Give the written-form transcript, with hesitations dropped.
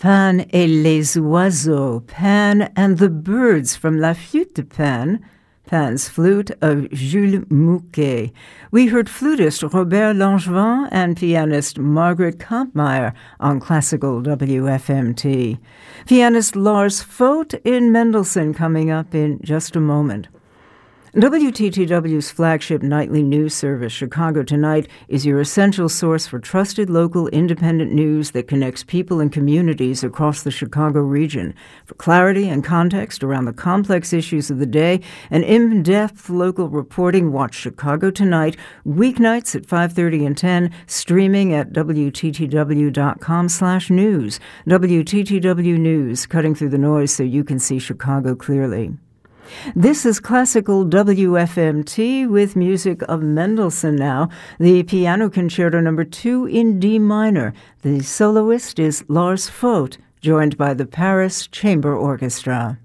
Pan et les oiseaux, Pan and the birds from La Flûte de Pan, Pan's Flute of Jules Mouquet. We heard flutist Robert Langevin and pianist Margaret Kampmeyer on classical WFMT. Pianist Lars Fogt in Mendelssohn coming up in just a moment. WTTW's flagship nightly news service, Chicago Tonight, is your essential source for trusted local independent news that connects people and communities across the Chicago region. For clarity and context around the complex issues of the day and in-depth local reporting, watch Chicago Tonight weeknights at 5:30 and 10, streaming at WTTW.com/news. WTTW News, cutting through the noise so you can see Chicago clearly. This is classical WFMT with music of Mendelssohn now, the Piano Concerto No. 2 in D minor. The soloist is Lars Fogt, joined by the Paris Chamber Orchestra.